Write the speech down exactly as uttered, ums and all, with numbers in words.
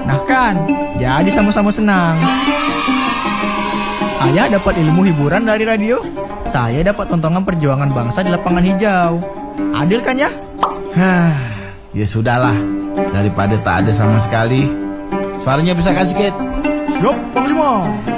Nah kan, jadi sama-sama senang. Ayah dapat ilmu hiburan dari radio, saya dapat tontonan perjuangan bangsa di lapangan hijau. Adil kan ya? Hah, ya sudahlah, daripada tak ada sama sekali. Suaranya bisa kasih, Kit? Siap, Panglima.